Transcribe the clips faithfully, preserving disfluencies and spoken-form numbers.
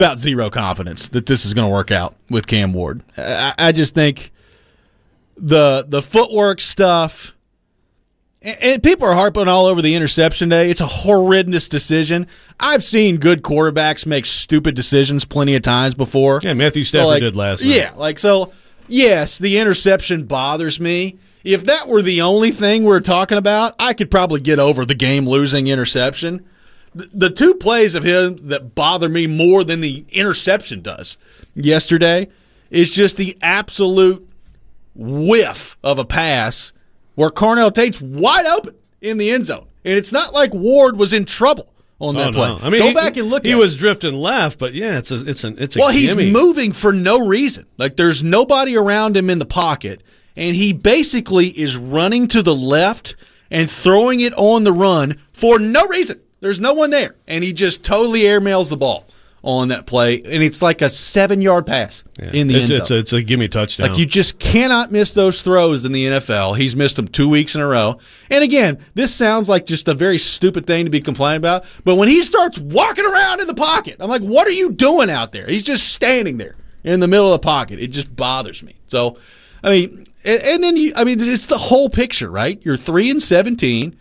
about zero confidence that this is going to work out with Cam Ward. I, I just think the the footwork stuff, and, and people are harping all over the interception day. It's a horrendous decision. I've seen good quarterbacks make stupid decisions plenty of times before. Yeah, Matthew Stafford so like, did last night. Yeah, like so. Yes, the interception bothers me. If that were the only thing we're talking about, I could probably get over the game-losing interception. The two plays of him that bother me more than the interception does yesterday is just the absolute whiff of a pass where Carnell Tate's wide open in the end zone. And it's not like Ward was in trouble on that oh, play. No. I mean, Go he, back and look he at it. He was drifting left, but yeah, it's a it's an it's a Well, gimme. He's moving for no reason. Like there's nobody around him in the pocket, and he basically is running to the left and throwing it on the run for no reason. There's no one there, and he just totally airmails the ball on that play, and it's like a seven-yard pass yeah. in the it's, end zone. It's a, it's a gimme touchdown. Like you just cannot miss those throws in the N F L. He's missed them two weeks in a row. And again, this sounds like just a very stupid thing to be complaining about, but when he starts walking around in the pocket, I'm like, what are you doing out there? He's just standing there in the middle of the pocket. It just bothers me. So, I mean, and, and then you, I mean, it's the whole picture, right? You're three and seventeen.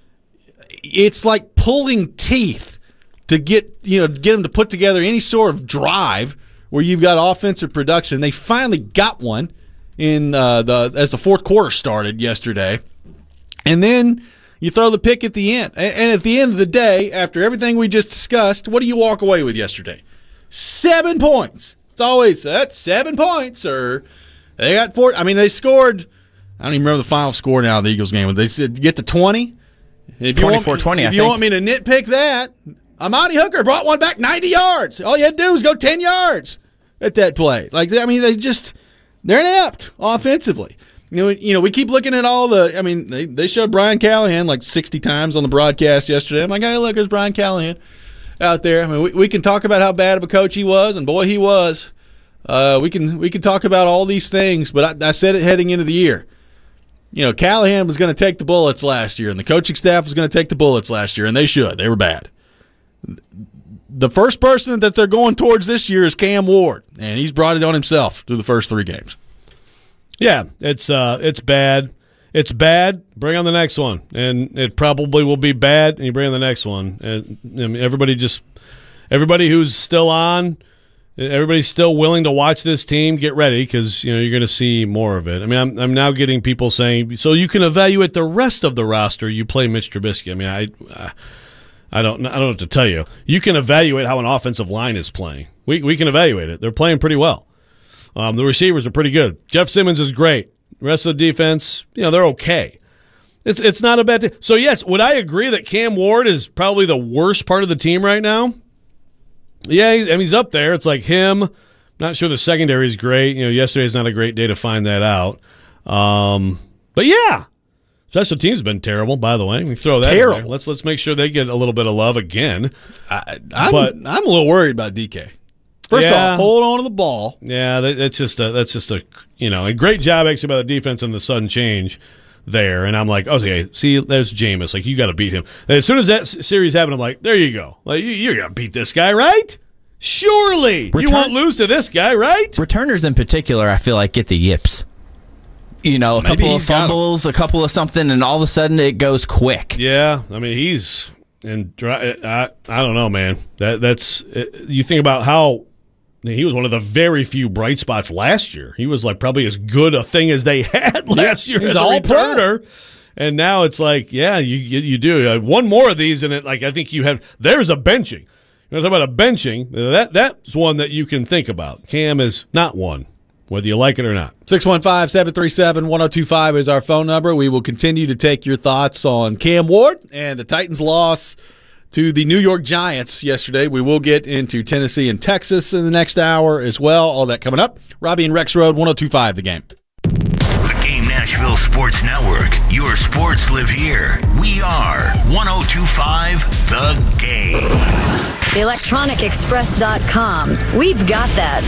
It's like pulling teeth to get you know get them to put together any sort of drive where you've got offensive production. They finally got one in uh, the as the fourth quarter started yesterday, and then you throw the pick at the end. And, and at the end of the day, after everything we just discussed, what do you walk away with yesterday? Seven points. It's always that's seven points, or they got four. I mean, they scored. I don't even remember the final score now of the Eagles game. They said get to twenty. If you twenty-four want, twenty, if I you think. want me to nitpick that, Amani Hooker brought one back ninety yards. All you had to do was go ten yards at that play. Like I mean, they just they're inept offensively. You know, you know, we keep looking at all the. I mean, they they showed Brian Callahan like sixty times on the broadcast yesterday. I'm like, hey, look, there's Brian Callahan out there. I mean, we we can talk about how bad of a coach he was, and boy, he was. Uh, we can we can talk about all these things, but I, I said it heading into the year. You know, Callahan was going to take the bullets last year, and the coaching staff was going to take the bullets last year, and they should. They were bad. The first person that they're going towards this year is Cam Ward, and he's brought it on himself through the first three games. Yeah, it's uh, it's bad. It's bad. Bring on the next one, and it probably will be bad. And you bring on the next one, and I mean, everybody just everybody who's still on. Everybody's still willing to watch this team. Get ready because you know you're going to see more of it. I mean, I'm I'm now getting people saying, so you can evaluate the rest of the roster. You play Mitch Trubisky. I mean, I I don't I don't know what to tell you. You can evaluate how an offensive line is playing. We we can evaluate it. They're playing pretty well. Um, the receivers are pretty good. Jeff Simmons is great. The rest of the defense, you know, they're okay. It's it's not a bad thing. So yes, would I agree that Cam Ward is probably the worst part of the team right now? Yeah, I mean, he's up there. It's like him. Not sure the secondary is great. You know, yesterday's not a great day to find that out. Um, but yeah, special teams have been terrible. By the way, we throw that Terrible. in there. Let's let's make sure they get a little bit of love again. I, I'm, But- I'm a little worried about D K. First Yeah. off, hold on to the ball. Yeah, that, that's just a that's just a you know a great job actually by the defense and the sudden change there. And I'm like, okay, see, there's Jameis. Like, you got to beat him. And as soon as that s- series happened, I'm like, there you go. Like, you, you're gonna beat this guy, right? Surely you Return- won't lose to this guy, right? Returners in particular, I feel like, get the yips. You know, a Maybe couple of he's got 'em. fumbles, a couple of something, and all of a sudden it goes quick. Yeah, I mean he's and dry, I I don't know, man. That that's you think about how he was one of the very few bright spots last year. He was like probably as good a thing as they had last year he's as a all pro. returner. And now it's like, yeah, you you, you do uh, one more of these, and it like I think you have. There's a benching. You know, talk about a benching. That that's one that you can think about. Cam is not one, whether you like it or not. six one five, seven three seven, one oh two five is our phone number. We will continue to take your thoughts on Cam Ward and the Titans' loss to the New York Giants yesterday. We will get into Tennessee and Texas in the next hour as well. All that coming up. Robbie and Rex Road, one oh two five The Game. The Game Nashville Sports Network. Your sports live here. We are one oh two five The Game. electronic express dot com. We've got that.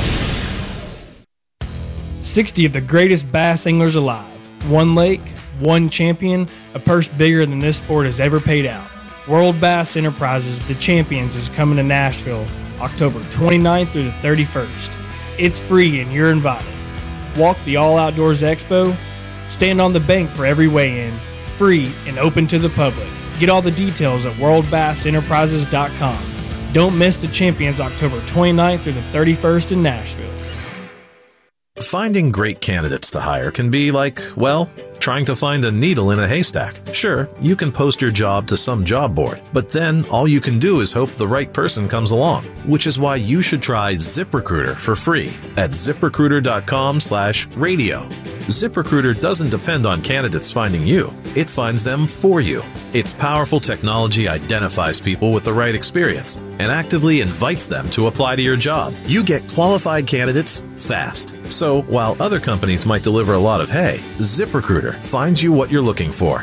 sixty of the greatest bass anglers alive. One lake, one champion, a purse bigger than this sport has ever paid out. World Bass Enterprises, the Champions, is coming to Nashville October twenty-ninth through the thirty-first. It's free and you're invited. Walk the All Outdoors Expo. Stand on the bank for every weigh-in. Free and open to the public. Get all the details at world bass enterprises dot com. Don't miss the Champions October twenty-ninth through the thirty-first in Nashville. Finding great candidates to hire can be like, well, trying to find a needle in a haystack. Sure, you can post your job to some job board, but then all you can do is hope the right person comes along, which is why you should try ZipRecruiter for free at zip recruiter dot com slash radio. ZipRecruiter doesn't depend on candidates finding you. It finds them for you. Its powerful technology identifies people with the right experience and actively invites them to apply to your job. You get qualified candidates fast. So while other companies might deliver a lot of hay, ZipRecruiter finds you what you're looking for.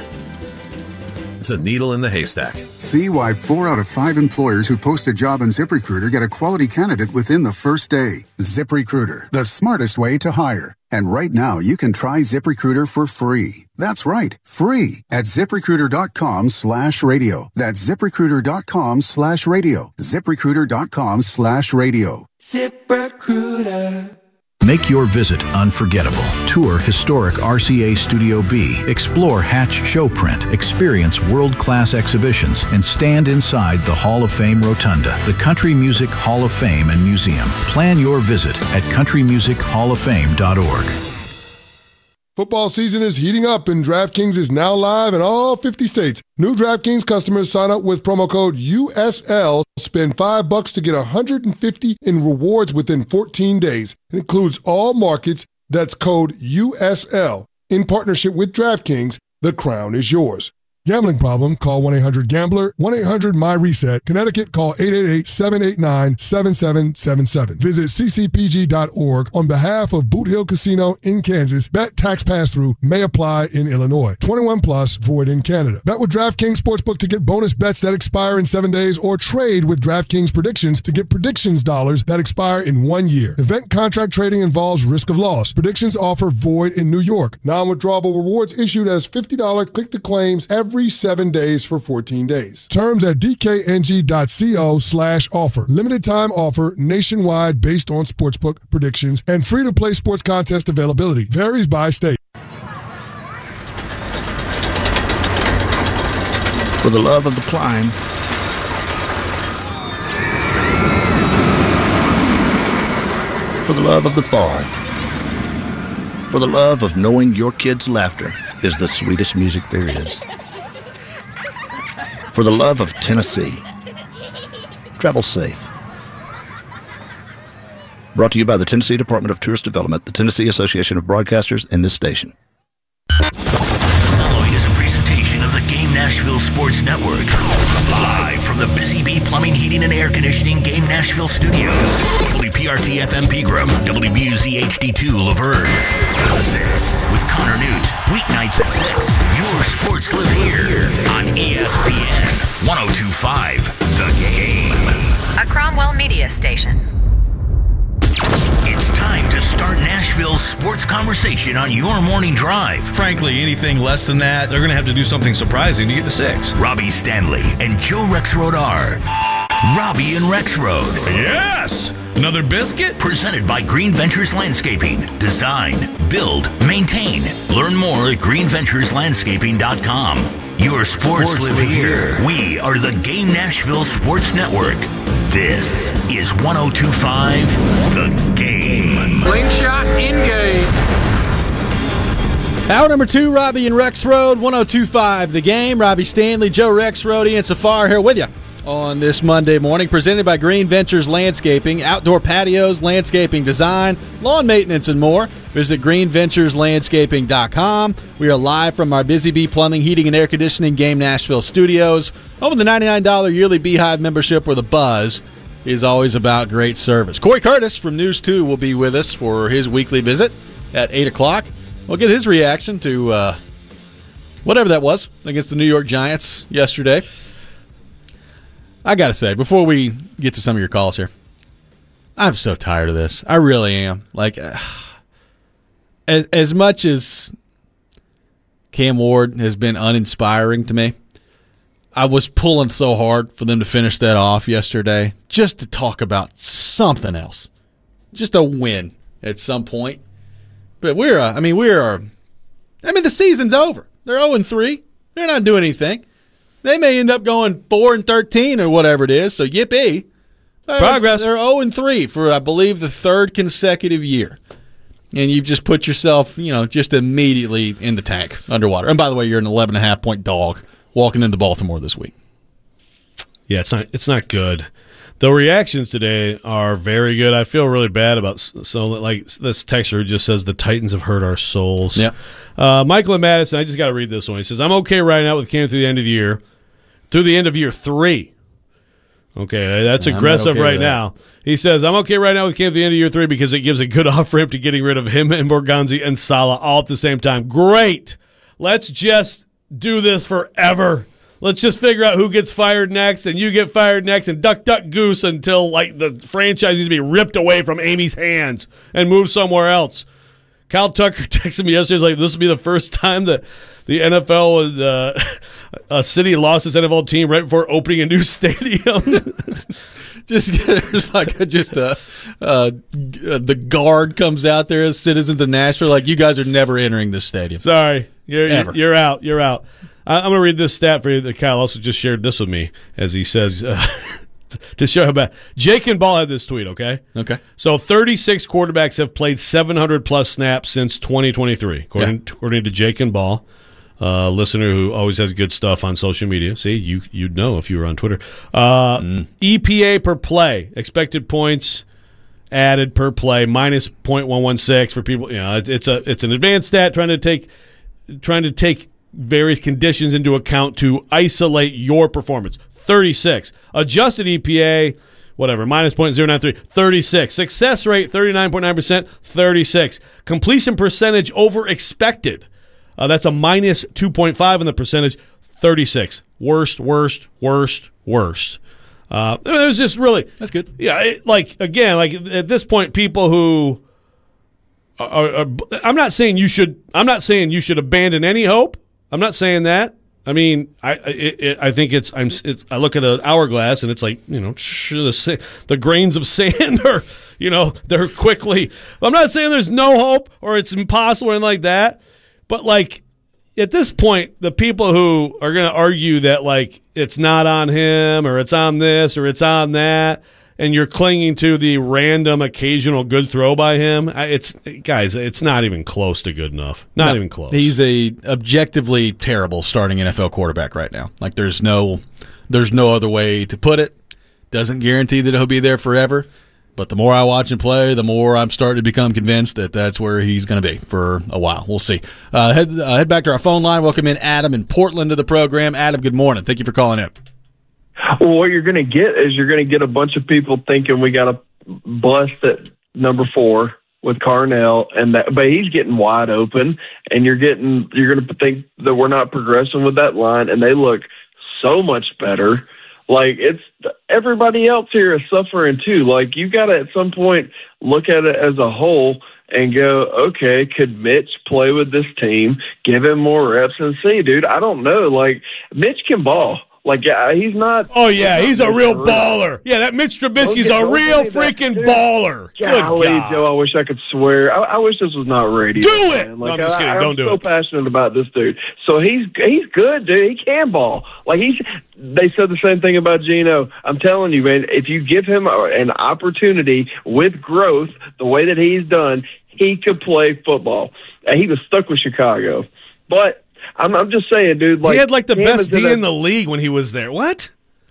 The needle in the haystack. See why four out of five employers who post a job on ZipRecruiter get a quality candidate within the first day. ZipRecruiter, the smartest way to hire. And right now, you can try ZipRecruiter for free. That's right, free at zip recruiter dot com slash radio. That's zip recruiter dot com slash radio. zip recruiter dot com slash radio. ZipRecruiter. Make your visit unforgettable. Tour historic R C A Studio B. Explore Hatch Showprint. Experience world-class exhibitions and stand inside the Hall of Fame Rotunda, the Country Music Hall of Fame and Museum. Plan your visit at country music hall of fame dot org. Football season is heating up and DraftKings is now live in all fifty states. New DraftKings customers sign up with promo code U S L, spend five bucks to get one hundred fifty in rewards within fourteen days. It includes all markets. That's code U S L. In partnership with DraftKings, the crown is yours. Gambling problem? Call one eight hundred gambler, one eight hundred my reset. Connecticut, call eight eight eight, seven eight nine, seven seven seven seven. Visit c c p g dot org on behalf of Boot Hill Casino in Kansas. Bet tax pass-through may apply in Illinois. twenty-one plus, void in Canada. Bet with DraftKings Sportsbook to get bonus bets that expire in seven days or trade with DraftKings Predictions to get predictions dollars that expire in one year. Event contract trading involves risk of loss. Predictions offer void in New York. Non-withdrawable rewards issued as fifty dollars click-to-claims every seven days for fourteen days. Terms at d k n g dot co slash offer. Limited time offer nationwide based on sportsbook predictions and free-to-play sports contest availability. Varies by state. For the love of the climb, for the love of the fall, for the love of knowing your kids' laughter is the sweetest music there is. For the love of Tennessee, travel safe. Brought to you by the Tennessee Department of Tourist Development, the Tennessee Association of Broadcasters, and this station. Following is a presentation of the Game Nashville Sports Network. Live from the Busy Bee Plumbing, Heating, and Air Conditioning Game Nashville Studios. W P R T F M Pegram, W B U Z H D two Laverne. The Six with Connor Newt. Weeknights at six. Your sports live here on E S P N one oh two point five. The Game. A Cromwell Media Station. It's time to start Nashville's sports conversation on your morning drive. Frankly, anything less than that, they're going to have to do something surprising to get to six. Robbie Stanley and Joe Rexrode are Robbie and Rexrode. Yes! Another biscuit? Presented by Green Ventures Landscaping. Design, build, maintain. Learn more at green ventures landscaping dot com. Your sports, sports live, live here. here. We are the Game Nashville Sports Network. This is one oh two point five The Game. Slingshot in game. Hour number two, Robbie and Rexrode, one oh two point five The Game. Robbie Stanley, Joe Rexrode, Ian Safar here with you on this Monday morning. Presented by Green Ventures Landscaping. Outdoor patios, landscaping design, lawn maintenance, and more. Visit green ventures landscaping dot com. We are live from our Busy Bee Plumbing, Heating, and Air Conditioning Game Nashville studios. Over the ninety-nine dollars yearly Beehive membership, where the buzz is always about great service. Corey Curtis from News two will be with us for his weekly visit at eight o'clock. We'll get his reaction to uh, whatever that was against the New York Giants yesterday. I got to say, before we get to some of your calls here, I'm so tired of this. I really am. Like, uh, as, as much as Cam Ward has been uninspiring to me, I was pulling so hard for them to finish that off yesterday just to talk about something else. Just a win at some point. But we're, uh, I mean, we're, I mean, the season's over. They're oh and three. They're not doing anything. They may end up going four and thirteen or whatever it is, so yippee. Progress. They're oh and three for, I believe, the third consecutive year. And you've just put yourself, you know, just immediately in the tank, underwater. And by the way, you're an eleven and a half point dog walking into Baltimore this week. Yeah, it's not it's not good. The reactions today are very good. I feel really bad about so like this texter who just says the Titans have hurt our souls. Yeah. Uh, Michael and Madison, I just got to read this one. He says, I'm okay right now with Cam through the end of the year. Through the end of year three. Okay, that's I'm aggressive okay right with now. He says, I'm okay right now with Cam through the end of year three because it gives a good off-ramp to getting rid of him and Borgonzi and Salah all at the same time. Great. Let's just do this forever. Let's just figure out who gets fired next, and you get fired next, and duck, duck, goose until like the franchise needs to be ripped away from Amy's hands and move somewhere else. Kyle Tucker texted me yesterday, like, this will be the first time that the N F L, was, uh, a city lost its N F L team right before opening a new stadium. Just there's like a, just a uh, the guard comes out there as citizens of Nashville, like, you guys are never entering this stadium. Sorry, you're Ever. you're, you're out. You're out. I, I'm going to read this stat for you that Kyle also just shared this with me, as he says. Uh, To show how bad. Jake and Ball had this tweet, okay? Okay. So thirty-six quarterbacks have played seven hundred plus snaps since twenty twenty-three, according, Yeah. according to Jake and Ball, a listener who always has good stuff on social media. See, you, you'd know if you were on Twitter. Uh, Mm. E P A per play, expected points added per play, minus zero point one one six for people. You know, it's, it's a it's an advanced stat trying to take trying to take various conditions into account to isolate your performance. thirty-six. Adjusted E P A, whatever, minus zero point zero nine three, thirty-six. Success rate, thirty-nine point nine percent, thirty-six. Completion percentage over expected. Uh, that's a minus two point five on the percentage, thirty-six. Worst, worst, worst, worst. Uh, it was just really. That's good. Yeah, it, like, again, like at this point, people who are, are, are, I'm not saying you should, I'm not saying you should abandon any hope. I'm not saying that. I mean, I it, it, I think it's I'm it's I look at an hourglass and it's like, you know, the the grains of sand are, you know, they're quickly. I'm not saying there's no hope or it's impossible or anything like that, but like at this point, the people who are going to argue that like it's not on him or it's on this or it's on that, and you're clinging to the random occasional good throw by him, it's guys, it's not even close to good enough. Not No, even close. He's a objectively terrible starting N F L quarterback right now. Like, there's no there's no other way to put it. Doesn't guarantee that he'll be there forever. But the more I watch him play, the more I'm starting to become convinced that that's where he's going to be for a while. We'll see. Uh, head, uh, head back to our phone line. Welcome in Adam in Portland to the program. Adam, good morning. Thank you for calling in. Well, what you're going to get is you're going to get a bunch of people thinking we got a bust at number four with Carnell, and that, but he's getting wide open, and you're getting you're going to think that we're not progressing with that line, and they look so much better. Like, it's everybody else here is suffering too. Like, you got to at some point look at it as a whole and go, okay, could Mitch play with this team? Give him more reps and see, dude. I don't know. Like, Mitch can ball. Like, yeah, he's not. Oh, yeah, he's a real career. baller. Yeah, that Mitch Trubisky's Don't a get- real don't say that, freaking dude. baller. Golly, Good God. Joe, I wish I could swear. I, I wish this was not radio. Do it! man. No, Like, I'm just I, kidding. I'm Don't do so it. passionate about this dude. So he's he's good, dude. He can ball. Like, he's. They said the same thing about Geno. I'm telling you, man. If you give him a, an opportunity with growth, the way that he's done, he could play football. And he was stuck with Chicago, but. I'm, I'm just saying, dude. Like, he had like the Cam best is in D a- in the league when he was there. What?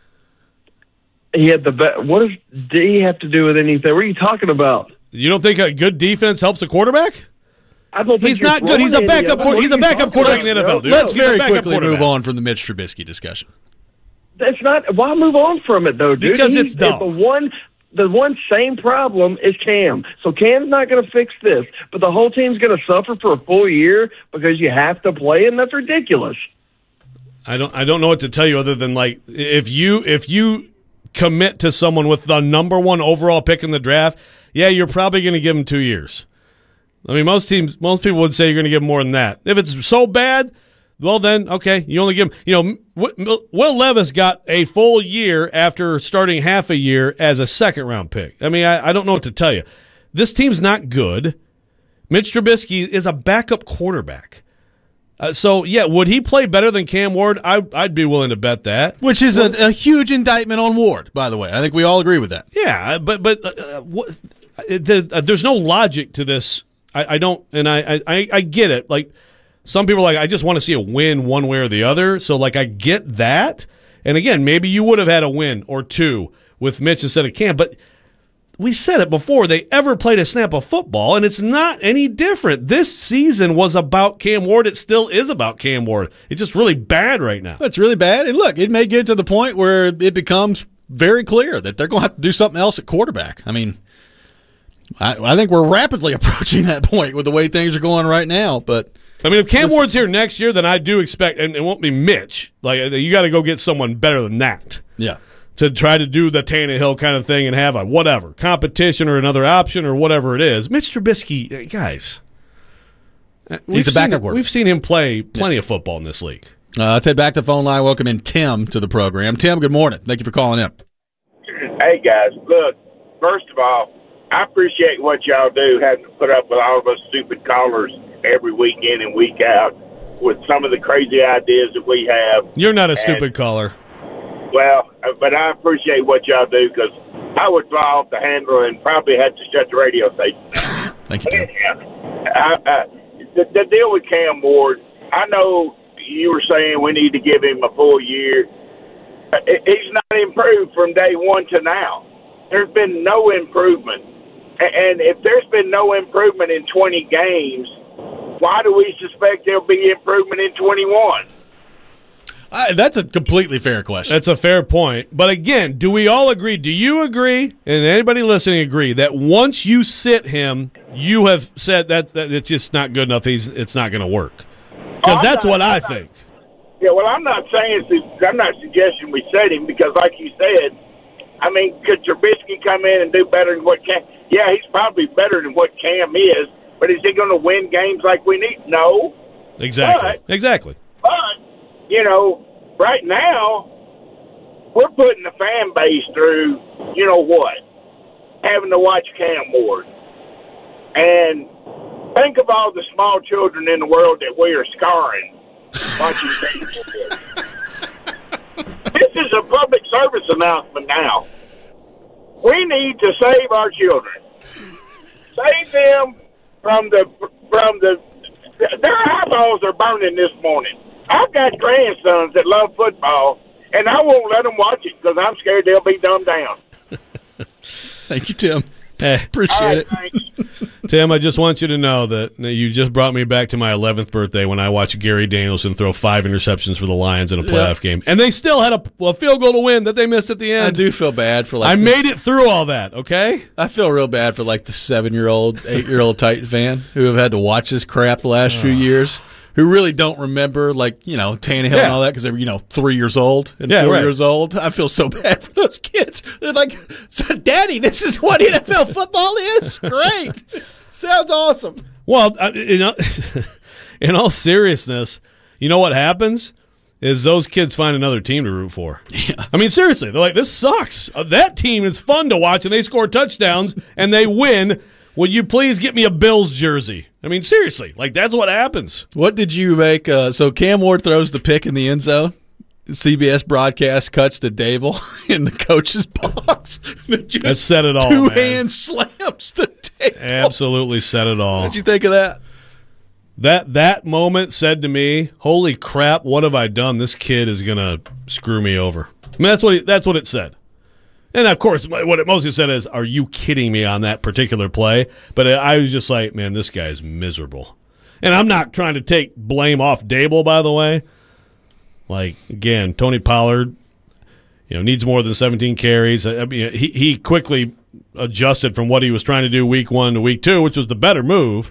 He had the best. What does D have to do with anything? What are you talking about? You don't think a good defense helps a quarterback? I don't think He's you're not good. He's a throwing any backup. of them. quar- What He's are a you backup talking quarterback in the about, N F L, dude. Joe? Let's He's a very backup quickly move quarterback. on from the Mitch Trubisky discussion. That's not. Why move on from it though, dude? Because He- it's dumb. The one, the one same problem is Cam. So Cam's not going to fix this, but the whole team's going to suffer for a full year because you have to play, and that's ridiculous. I don't. I don't know what to tell you other than like if you if you commit to someone with the number one overall pick in the draft, yeah, you're probably going to give them two years. I mean, most teams, most people would say you're going to give them more than that. If it's so bad well then, okay, you only give him, you know, Will Levis got a full year after starting half a year as a second-round pick. I mean, I, I don't know what to tell you. This team's not good. Mitch Trubisky is a backup quarterback. Uh, so, yeah, would he play better than Cam Ward? I, I'd be willing to bet that. Which is well, a, a huge indictment on Ward, by the way. I think we all agree with that. Yeah, but but uh, what, the, uh, there's no logic to this. I, I don't, and I, I, I get it. Like, some people are like, I just want to see a win one way or the other. So, like, I get that. And, again, maybe you would have had a win or two with Mitch instead of Cam, but we said it before, they ever played a snap of football, and it's not any different. This season was about Cam Ward. It still is about Cam Ward. It's just really bad right now. It's really bad. And look, it may get to the point where it becomes very clear that they're going to have to do something else at quarterback. I mean, I, I think we're rapidly approaching that point with the way things are going right now. But I mean, if Cam Ward's here next year, then I do expect, and it won't be Mitch. Like, you got to go get someone better than that. Yeah. To try to do the Tannehill kind of thing and have a whatever, competition or another option or whatever it is. Mitch Trubisky, guys. He's a backup worker. We've seen him play plenty yeah. of football in this league. Uh, let's head back to the phone line. Welcome in Tim to the program. Tim, good morning. Thank you for calling in. Hey, guys. Look, first of all, I appreciate what y'all do, having to put up with all of us stupid callers every week in and week out with some of the crazy ideas that we have. You're not a and, stupid caller. Well, but I appreciate what y'all do because I would fly off the handle and probably had to shut the radio station down. Thank you, Tim. I, I, the, the deal with Cam Ward, I know you were saying we need to give him a full year. He's not improved from day one to now. There's been no improvement. And if there's been no improvement in twenty games, why do we suspect there'll be improvement in twenty-one? Uh, that's a completely fair question. That's a fair point. But again, do we all agree? Do you agree, and anybody listening agree, that once you sit him, you have said that, that it's just not good enough, he's, it's not going to work? Because oh, that's not, what I not, think. Yeah, well, I'm not saying, I'm not suggesting we set him because, like you said, I mean, could Trubisky come in and do better than what Cam? Yeah, he's probably better than what Cam is, but is he going to win games like we need? No. Exactly. But, exactly. But, you know, right now, we're putting the fan base through, you know what, having to watch Cam Ward. And think of all the small children in the world that we are scarring watching Cam Ward. This is a public service announcement now. We need to save our children. Save them from the, from the, their eyeballs are burning this morning. I've got grandsons that love football, and I won't let them watch it because I'm scared they'll be dumbed down. Thank you, Tim. Hey, appreciate right, it. Tim, I just want you to know that you just brought me back to my eleventh birthday when I watched Gary Danielson throw five interceptions for the Lions in a playoff yep. game. And they still had a, a field goal to win that they missed at the end. I do feel bad for like... I the, made it through all that, okay? I feel real bad for like the seven-year-old, eight-year-old Titan fan who have had to watch this crap the last oh. few years. Who really don't remember, like, you know, Tannehill yeah. and all that because they were, you know, three years old and yeah, four right. years old. I feel so bad for those kids. They're like, so, Daddy, this is what N F L football is? Great. Sounds awesome. Well, you know, in all seriousness, you know what happens is those kids find another team to root for. Yeah. I mean, seriously, they're like, this sucks. Uh, that team is fun to watch, and they score touchdowns, and they win. Would you please get me a Bills jersey? I mean, seriously, like that's what happens. What did you make? Uh, so Cam Ward throws the pick in the end zone. The C B S broadcast cuts to Dable in the coach's box. That said it all, Two man. hand slams the table. Absolutely said it all. What did you think of that? That that moment said to me, "Holy crap! What have I done? This kid is gonna screw me over." I mean, that's what he, that's what it said. And, of course, what it mostly said is, are you kidding me on that particular play? But I was just like, man, this guy's miserable. And I'm not trying to take blame off Dable, by the way. Like, again, Tony Pollard, you know, needs more than seventeen carries. I mean, he, he quickly adjusted from what he was trying to do week one to week two, which was the better move.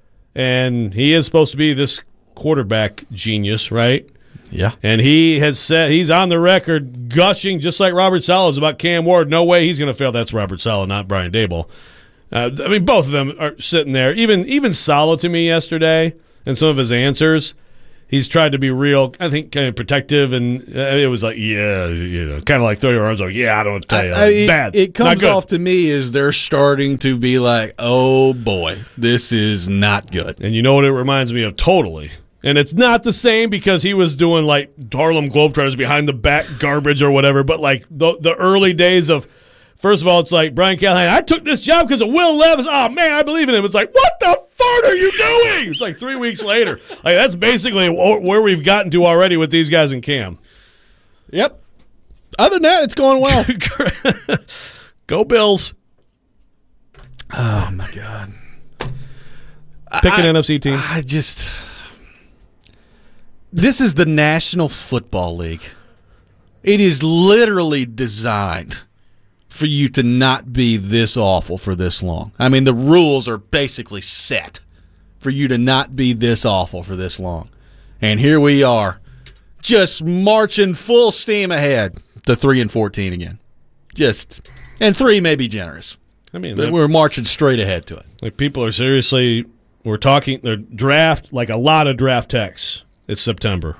And he is supposed to be this quarterback genius, right? Yeah. And he has said he's on the record gushing just like Robert Saleh about Cam Ward. No way he's going to fail. That's Robert Saleh, not Brian Dable. Uh, I mean, both of them are sitting there. Even even Saleh to me yesterday and some of his answers, he's tried to be real, I think, kind of protective, and uh, it was like, yeah, you know, kind of like throw your arms like, yeah, I don't know what to tell you. I, I mean, bad. It comes Not good. off to me as they're starting to be like, oh boy, this is not good. And you know what it reminds me of totally? And it's not the same because he was doing like Harlem Globetrotters behind the back garbage or whatever, but like the the early days of, first of all, it's like Brian Callahan, I took this job because of Will Levis. Oh, man, I believe in him. It's like, what the fart are you doing? It's like three weeks later. Like that's basically where we've gotten to already with these guys in Cam. Yep. Other than that, it's going well. Go Bills. Oh, my God. Pick an I, N F C team. I just... This is the National Football League. It is literally designed for you to not be this awful for this long. I mean, the rules are basically set for you to not be this awful for this long. And here we are, just marching full steam ahead to three and fourteen again. Just, and three may be generous. I mean, but we're marching straight ahead to it. Like people are seriously, we're talking, they're draft, like a lot of draft texts. It's September.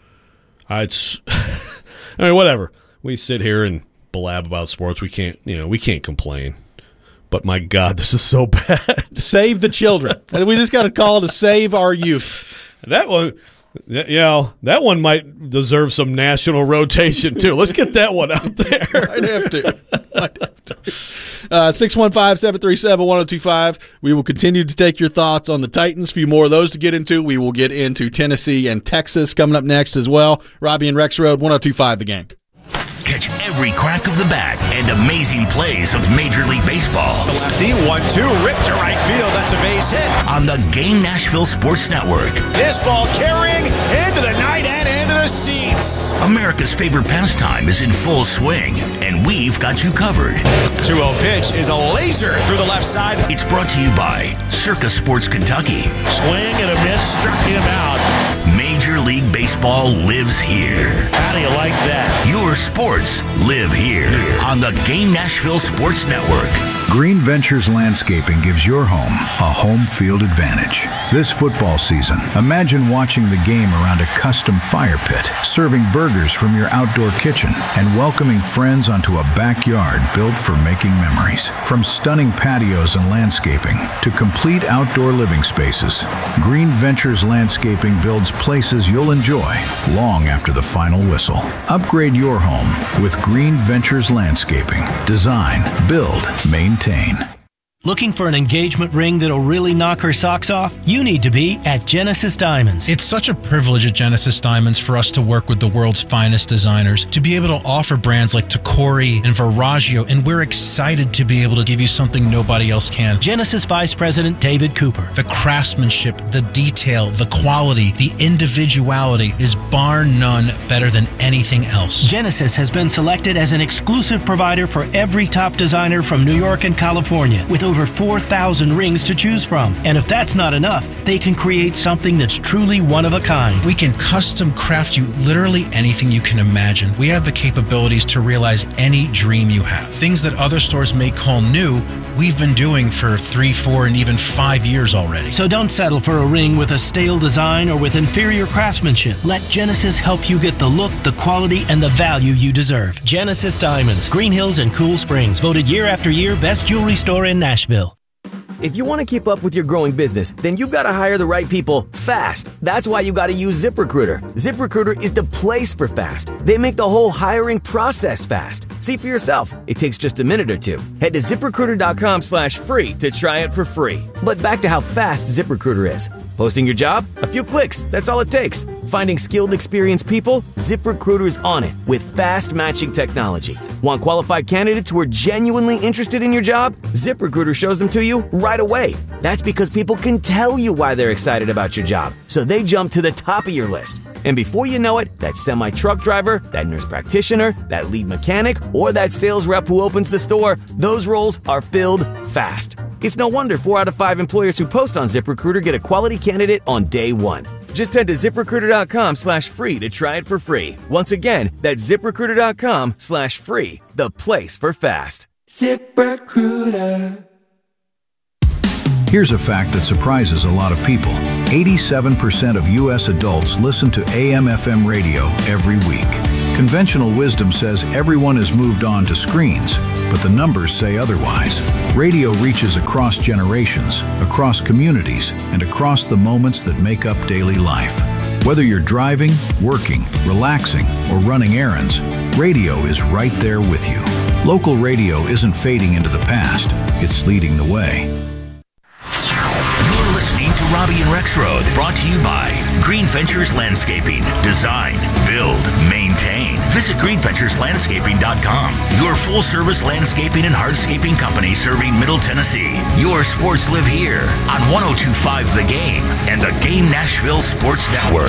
Uh, it's, I mean, whatever. We sit here and blab about sports. We can't, you know, we can't complain. But my God, this is so bad. Save the children. We just got a call to save our youth. That one, you know, that one might deserve some national rotation too. Let's get that one out there. I'd have to. I'd have to. Uh, six one five, seven three seven, one oh two five. We will continue to take your thoughts on the Titans. A few more of those to get into. We will get into Tennessee and Texas coming up next as well. Robbie and Rex Road, one oh two five The Game. Catch every crack of the bat and amazing plays of Major League Baseball. The lefty, one two, ripped to right field. That's a base hit. On the Game Nashville Sports Network. This ball carrying into the night and into the seats. America's favorite pastime is in full swing, and we've got you covered. two oh pitch is a laser through the left side. It's brought to you by Circa Sports Kentucky. Swing and a miss, struck him out. Major League Baseball lives here. How do you like that? Your sports live here on the Game Nashville Sports Network. Green Ventures Landscaping gives your home a home field advantage. This football season, imagine watching the game around a custom fire pit, serving burgers from your outdoor kitchen, and welcoming friends onto a backyard built for making memories. From stunning patios and landscaping to complete outdoor living spaces, Green Ventures Landscaping builds places you'll enjoy long after the final whistle. Upgrade your home with Green Ventures Landscaping. Design, build, maintain. Looking for an engagement ring that'll really knock her socks off? You need to be at Genesis Diamonds. It's such a privilege at Genesis Diamonds for us to work with the world's finest designers, to be able to offer brands like Tacori and Verragio, and we're excited to be able to give you something nobody else can. Genesis Vice President David Cooper. The craftsmanship, the detail, the quality, the individuality is bar none better than anything else. Genesis has been selected as an exclusive provider for every top designer from New York and California, with over over four thousand rings to choose from. And if that's not enough, they can create something that's truly one of a kind. We can custom craft you literally anything you can imagine. We have the capabilities to realize any dream you have. Things that other stores may call new, we've been doing for three, four, and even five years already. So don't settle for a ring with a stale design or with inferior craftsmanship. Let Genesis help you get the look, the quality, and the value you deserve. Genesis Diamonds, Green Hills and Cool Springs, voted year after year best jewelry store in Nashville. If you want to keep up with your growing business, then you've got to hire the right people fast. That's why you got to use ZipRecruiter. ZipRecruiter is the place for fast. They make the whole hiring process fast. See for yourself. It takes just a minute or two. Head to ZipRecruiter.com slash free to try it for free. But back to how fast ZipRecruiter is. Posting your job? A few clicks. That's all it takes. Finding skilled, experienced people? ZipRecruiter's on it with fast matching technology. Want qualified candidates who are genuinely interested in your job? ZipRecruiter shows them to you right away. That's because people can tell you why they're excited about your job, so they jump to the top of your list. And before you know it, that semi-truck driver, that nurse practitioner, that lead mechanic, or that sales rep who opens the store, those roles are filled fast. It's no wonder four out of five employers who post on ZipRecruiter get a quality candidate on day one. Just head to ZipRecruiter.com slash free to try it for free. Once again, that's ZipRecruiter.com slash free, the place for fast. ZipRecruiter. Here's a fact that surprises a lot of people. eighty-seven percent of U S adults listen to A M F M radio every week. Conventional wisdom says everyone has moved on to screens, but the numbers say otherwise. Radio reaches across generations, across communities, and across the moments that make up daily life. Whether you're driving, working, relaxing, or running errands, radio is right there with you. Local radio isn't fading into the past, it's leading the way. You're listening to Robbie and Rexroad, brought to you by Green Ventures Landscaping. Design, build, maintain. Visit green ventures landscaping dot com. Your full-service landscaping and hardscaping company serving Middle Tennessee. Your sports live here on one oh two point five The Game and the Game Nashville Sports Network.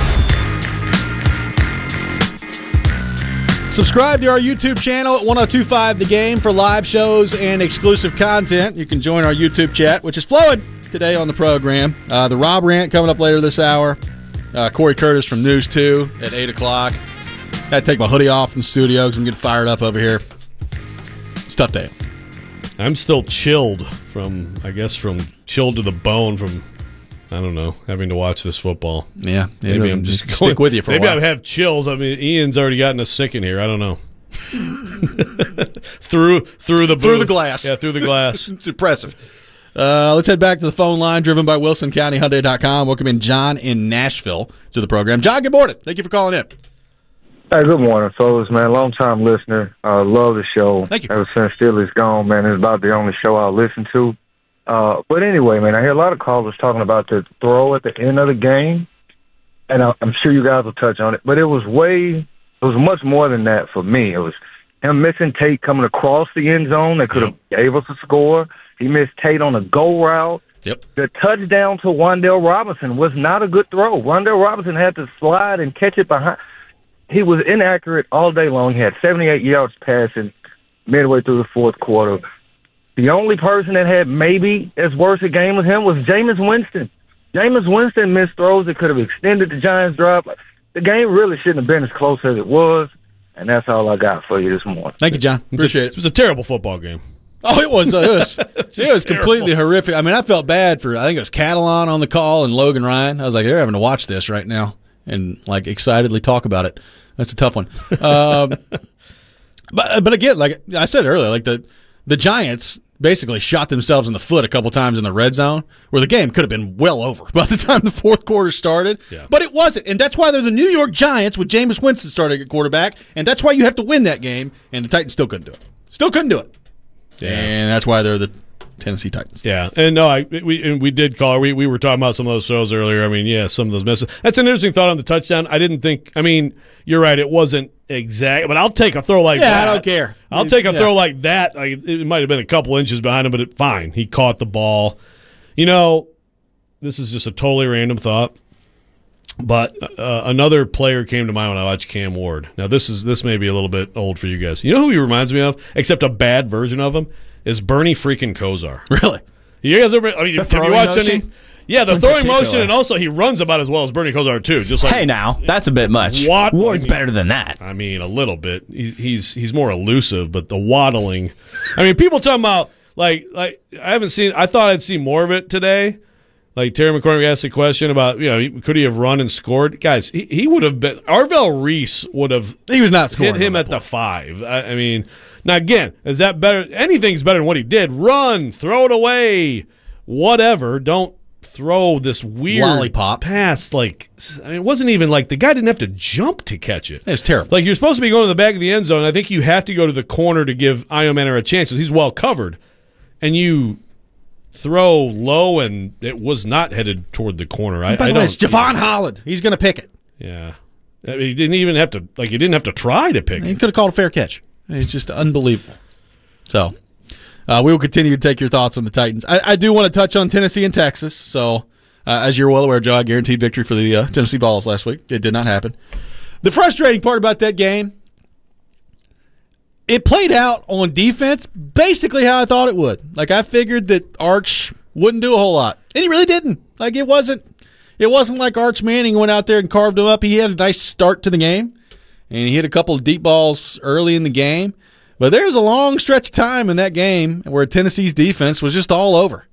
Subscribe to our YouTube channel at one oh two point five The Game for live shows and exclusive content. You can join our YouTube chat, which is flowing today on the program. Uh, the Rob Rant coming up later this hour. Uh, Corey Curtis from News two at eight o'clock. Got to take my hoodie off in the studio because I'm getting fired up over here. It's a tough day. I'm still chilled from, I guess, from chilled to the bone from, I don't know, having to watch this football. Yeah. Maybe maybe I'm just stick going, with you for a maybe while. Maybe I have chills. I mean, Ian's already gotten us sick in here. I don't know. through through the booth. Through the glass. Yeah, through the glass. It's impressive. Uh, let's head back to the phone line, driven by Wilson County Hyundai dot com. Welcome in John in Nashville to the program. John, good morning. Thank you for calling in. Hey, good morning, fellas, man. Long time listener. Uh, love the show. Thank you. Ever since Steelers gone, man, it's about the only show I'll listen to. Uh, but anyway, man, I hear a lot of callers talking about the throw at the end of the game, and I, I'm sure you guys will touch on it. But it was way, it was much more than that for me. It was him missing Tate coming across the end zone that could have yep. gave us a score. He missed Tate on a go route. Yep. The touchdown to Wan'Dale Robinson was not a good throw. Wan'Dale Robinson had to slide and catch it behind. He was inaccurate all day long. He had seventy-eight yards passing midway through the fourth quarter. The only person that had maybe as worse a game as him was Jameis Winston. Jameis Winston missed throws that could have extended the Giants' drive. The game really shouldn't have been as close as it was, and that's all I got for you this morning. Thank you, John. Appreciate it. It was a terrible football game. Oh, it was. Uh, it was, it was completely horrific. I mean, I felt bad for, I think it was Catalan on the call and Logan Ryan. I was like, they're having to watch this right now and, like, excitedly talk about it. That's a tough one. Um, but but again, like I said earlier, like the the Giants basically shot themselves in the foot a couple times in the red zone, where the game could have been well over by the time the fourth quarter started. Yeah. But it wasn't, and that's why they're the New York Giants with Jameis Winston starting at quarterback, and that's why you have to win that game. And the Titans still couldn't do it. Still couldn't do it. Yeah. And that's why they're the Tennessee Titans. Yeah, and no, I we and we did call. We we were talking about some of those throws earlier. I mean, yeah, some of those misses. That's an interesting thought on the touchdown. I didn't think. I mean, you're right. It wasn't exact, but I'll take a throw like yeah, that. I don't care. I'll take a yeah. throw like that. Like, it might have been a couple inches behind him, but it, fine. He caught the ball. You know, this is just a totally random thought. But uh, another player came to mind when I watched Cam Ward. Now, this is this may be a little bit old for you guys. You know who he reminds me of, except a bad version of him, is Bernie freaking Kosar. Really? You guys ever? I mean, have you watched motion? any? Yeah, the In throwing particular. motion, and also he runs about as well as Bernie Kosar too. Just like hey, now that's a bit much. What? Ward's I mean, better than that. I mean, a little bit. He's he's he's more elusive, but the waddling. I mean, people talking about like like I haven't seen. I thought I'd see more of it today. Like Terry McCormick asked the question about, you know, could he have run and scored? Guys, he, he would have been. Arvell Reese would have. He was not scoring. Hit him at the five. I, I mean, now again, is that better? Anything's better than what he did. Run, throw it away, whatever. Don't throw this weird lollipop pass. Like, I mean, it wasn't even like the guy didn't have to jump to catch it. It's terrible. Like, you're supposed to be going to the back of the end zone. I think you have to go to the corner to give Iomanner a chance because he's well covered, and you throw low, and it was not headed toward the corner. I, By I the don't. way, it's Javon Holland. He's going to pick it. Yeah, I mean, he didn't even have to. Like, he didn't have to try to pick He it. could have called a fair catch. It's just unbelievable. So, uh, we will continue to take your thoughts on the Titans. I, I do want to touch on Tennessee and Texas. So, uh, as you're well aware, Joe, I guaranteed victory for the uh, Tennessee Vols last week. It did not happen. The frustrating part about that game, it played out on defense basically how I thought it would. Like, I figured that Arch wouldn't do a whole lot, and he really didn't. Like, it wasn't it wasn't like Arch Manning went out there and carved him up. He had a nice start to the game, and he hit a couple of deep balls early in the game. But there's a long stretch of time in that game where Tennessee's defense was just all over.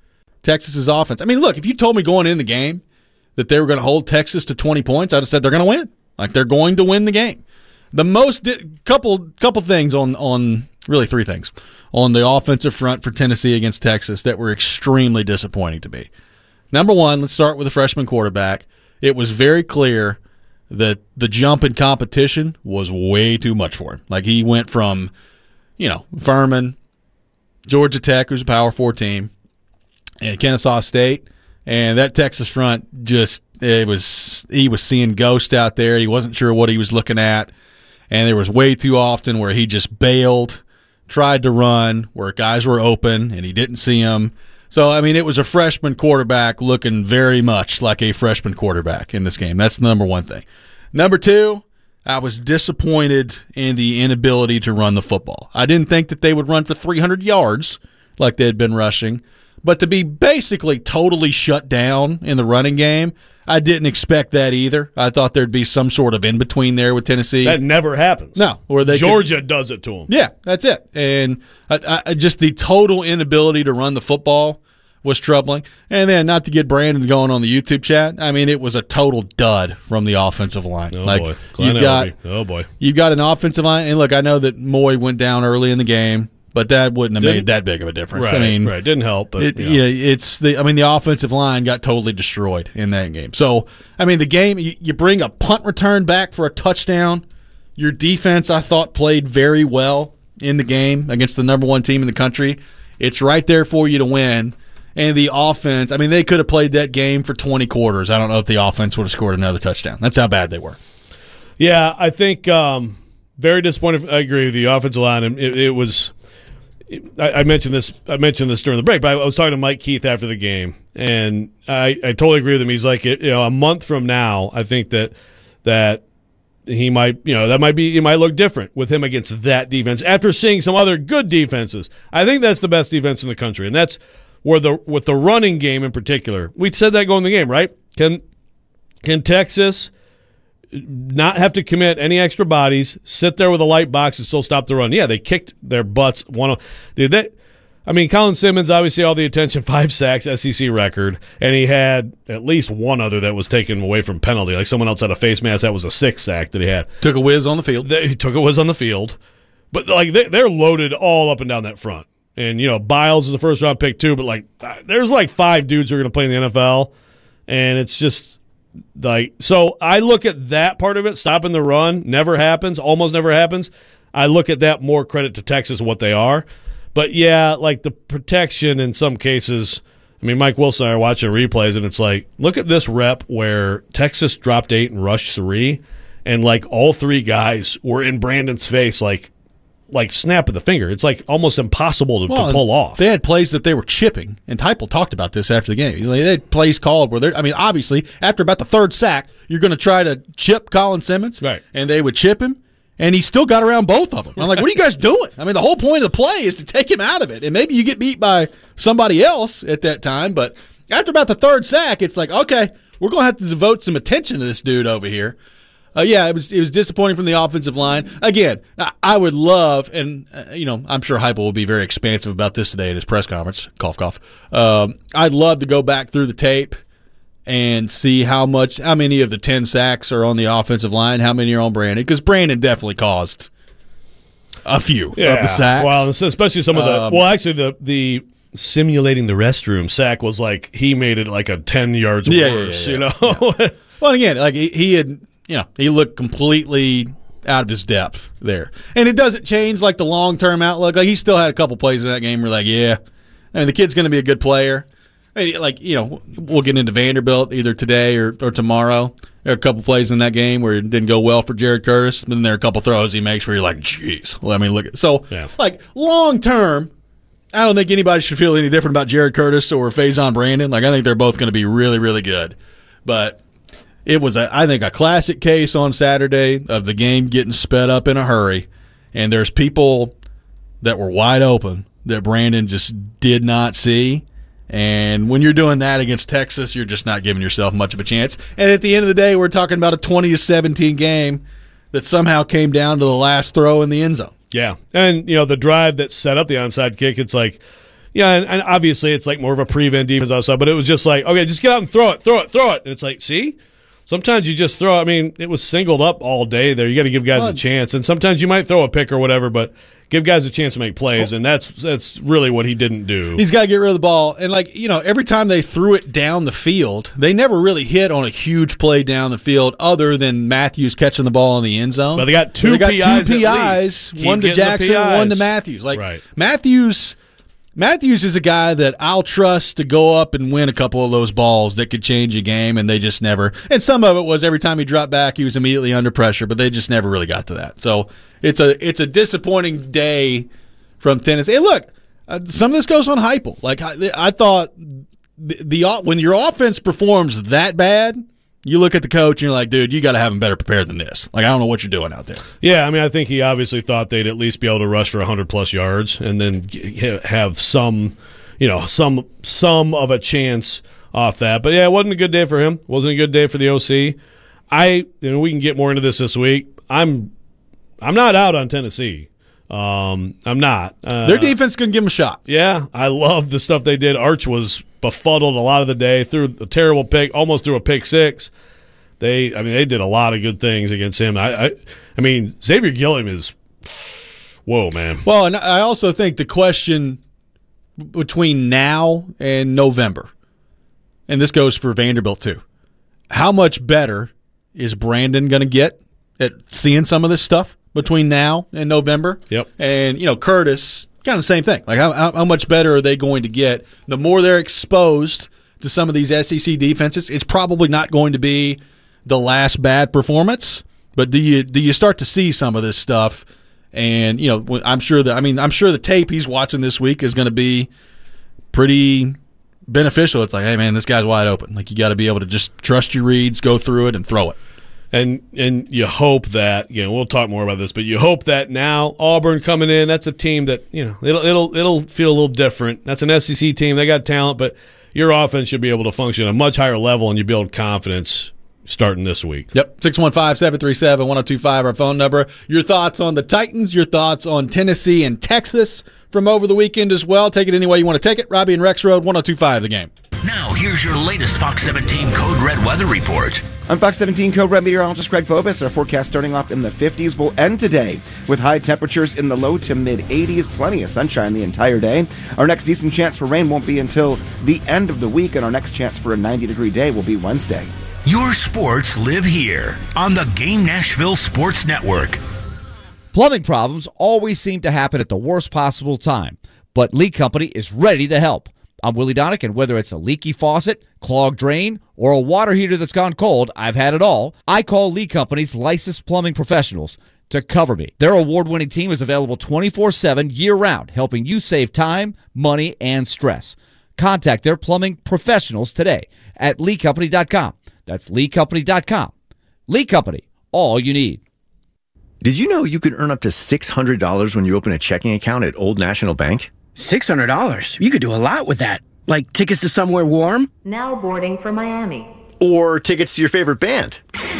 Texas's offense. I mean, look, if you told me going in the game that they were going to hold Texas to twenty points, I'd have said they're going to win. Like, they're going to win the game. The most di- couple couple things on on really three things on the offensive front for Tennessee against Texas that were extremely disappointing to me. Number one, let's start with the freshman quarterback. It was very clear that the jump in competition was way too much for him. Like, he went from, you know, Furman, Georgia Tech, who's a Power Four team, and Kennesaw State, and that Texas front just it was he was seeing ghosts out there. He wasn't sure what he was looking at, and there was way too often where he just bailed, tried to run where guys were open, and he didn't see them. So, I mean, it was a freshman quarterback looking very much like a freshman quarterback in this game. That's the number one thing. Number two, I was disappointed in the inability to run the football. I didn't think that they would run for three hundred yards like they had been rushing, but to be basically totally shut down in the running game, I didn't expect that either. I thought there'd be some sort of in-between there with Tennessee. That never happens. No. Or they Georgia could, does it to them. Yeah, that's it. And I, I, just the total inability to run the football was troubling. And then, not to get Brandon going on the YouTube chat, I mean, it was a total dud from the offensive line. Oh, like, boy. You've got, oh, boy. You've got an offensive line. And, look, I know that Moy went down early in the game, but that wouldn't have Didn't, made that big of a difference. Right, I mean, right. Didn't help. But, it, yeah. yeah, it's the. I mean, the offensive line got totally destroyed in that game. So, I mean, the game, you, you bring a punt return back for a touchdown. Your defense, I thought, played very well in the game against the number one team in the country. It's right there for you to win. And the offense, I mean, they could have played that game for twenty quarters. I don't know if the offense would have scored another touchdown. That's how bad they were. Yeah, I think um, very disappointed. I agree with the offensive line. And it, it was. I, I mentioned this. I mentioned this during the break, but I was talking to Mike Keith after the game, and I, I totally agree with him. He's like, you know, a month from now, I think that that he might, you know, that might be, it might look different with him against that defense after seeing some other good defenses. I think that's the best defense in the country, and that's where the with the running game in particular. We said that going in the game, right? Can can Texas not have to commit any extra bodies, sit there with a light box and still stop the run? Yeah, they kicked their butts. One, did they? I mean, Colin Simmons, obviously all the attention, five sacks, S E C record, and he had at least one other that was taken away from penalty. Like someone else had a face mask, that was a sixth sack that he had. Took a whiz on the field. They, he took a whiz on the field. But like they, they're loaded all up and down that front. And, you know, Biles is a first-round pick too, but like there's like five dudes who are going to play in the N F L, and it's just like, so I look at that part of it, stopping the run, never happens, almost never happens. I look at that more credit to Texas, what they are. But, yeah, like the protection in some cases, I mean, Mike Wilson and I are watching replays, and it's like, look at this rep where Texas dropped eight and rushed three, and, like, all three guys were in Brandon's face, like, like snap of the finger. It's, like, almost impossible to, well, to pull off. They had plays that they were chipping, and Heupel talked about this after the game. They had plays called where they're, I mean, obviously, after about the third sack, you're going to try to chip Colin Simmons, right? And they would chip him. And he still got around both of them. I'm like, what are you guys doing? I mean, the whole point of the play is to take him out of it. And maybe you get beat by somebody else at that time. But after about the third sack, it's like, okay, we're going to have to devote some attention to this dude over here. Uh, yeah, it was it was disappointing from the offensive line. Again, I would love, and, uh, you know, I'm sure Heupel will be very expansive about this today at his press conference. Cough, cough. Um, I'd love to go back through the tape and see how much, how many of the ten sacks are on the offensive line, how many are on Brandon, because Brandon definitely caused a few yeah. of the sacks. Well, especially some of the, um, well, actually the the simulating the restroom sack was like, he made it like a ten yards yeah, worse, yeah, yeah, you yeah. know? Yeah. Well, again, like he, he had, you know, he looked completely out of his depth there. And it doesn't change like the long-term outlook. Like he still had a couple plays in that game where like, yeah, I mean, the kid's going to be a good player. I mean, like, you know, we'll get into Vanderbilt either today or, or tomorrow. There are a couple plays in that game where it didn't go well for Jared Curtis. And then there are a couple throws he makes where you're like, jeez. Well, I mean, look at so yeah. like long term, I don't think anybody should feel any different about Jared Curtis or Faison Brandon. Like I think they're both going to be really, really good. But it was, a, I think, a classic case on Saturday of the game getting sped up in a hurry. And there's people that were wide open that Brandon just did not see. And when you're doing that against Texas, you're just not giving yourself much of a chance. And at the end of the day, we're talking about a twenty to seventeen game that somehow came down to the last throw in the end zone. Yeah. And, you know, the drive that set up the onside kick, it's like, Yeah, and, and obviously it's like more of a prevent defense outside, but it was just like, okay, just get out and throw it, throw it, throw it. And it's like, see? Sometimes you just throw, I mean, it was singled up all day there. You got to give guys well, a chance. And sometimes you might throw a pick or whatever, but give guys a chance to make plays, and that's that's really what he didn't do. He's got to get rid of the ball. And, like, you know, every time they threw it down the field, they never really hit on a huge play down the field other than Matthews catching the ball in the end zone. But they got two they got P Is. Two P Is, one to Jackson, one to Matthews. Like, right. Matthews Matthews is a guy that I'll trust to go up and win a couple of those balls that could change a game, and they just never. And some of it was every time he dropped back, he was immediately under pressure, but they just never really got to that. So it's a it's a disappointing day from Tennessee. Hey, look, uh, some of this goes on Heupel. Like I, I thought, the, the when your offense performs that bad, you look at the coach and you're like, dude, you got to have him better prepared than this. Like, I don't know what you're doing out there. Yeah, I mean, I think he obviously thought they'd at least be able to rush for one hundred plus yards and then g- have some, you know, some some of a chance off that. But yeah, it wasn't a good day for him. Wasn't a good day for the O C. I, and we can get more into this this week. I'm, I'm not out on Tennessee. Um, I'm not. Uh, Their defense couldn't give them a shot. Yeah, I love the stuff they did. Arch was befuddled a lot of the day, threw a terrible pick, almost threw a pick six. They, I mean, they did a lot of good things against him. I, I, I mean, Xavier Gilliam is, whoa, man. Well, and I also think the question between now and November, and this goes for Vanderbilt too, how much better is Brandon going to get at seeing some of this stuff between now and November? Yep. And, you know, Curtis, kind of the same thing. Like, how, how, how much better are they going to get? The more they're exposed to some of these S E C defenses, it's probably not going to be the last bad performance. But do you do you start to see some of this stuff? And, you know, I'm sure that I mean, I'm sure the tape he's watching this week is going to be pretty beneficial. It's like, hey, man, this guy's wide open. Like, you got to be able to just trust your reads, go through it, and throw it. And and you hope that, you know, we'll talk more about this, but you hope that now Auburn coming in, that's a team that, you know, it'll it'll it'll feel a little different. That's an S E C team. They got talent, but your offense should be able to function at a much higher level, and you build confidence starting this week. Yep. six one five, seven three seven, one oh two five, our phone number. Your thoughts on the Titans, your thoughts on Tennessee and Texas from over the weekend as well. Take it any way you want to take it. Robbie and Rex Road, one oh two five The Game. Now, here's your latest Fox seventeen Code Red weather report. I'm Fox seventeen Code Red meteorologist Greg Bobus. Our forecast starting off in the fifties will end today with high temperatures in the low to mid eighties. Plenty of sunshine the entire day. Our next decent chance for rain won't be until the end of the week, and our next chance for a ninety degree day will be Wednesday. Your sports live here on the Game Nashville Sports Network. Plumbing problems always seem to happen at the worst possible time, but Lee Company is ready to help. I'm Willie Donick, and whether it's a leaky faucet, clogged drain, or a water heater that's gone cold, I've had it all. I call Lee Company's licensed plumbing professionals to cover me. Their award-winning team is available twenty-four seven year-round, helping you save time, money, and stress. Contact their plumbing professionals today at lee company dot com. That's lee company dot com. Lee Company, all you need. Did you know you could earn up to six hundred dollars when you open a checking account at Old National Bank? six hundred dollars? You could do a lot with that. Like tickets to somewhere warm? Now boarding for Miami. Or tickets to your favorite band?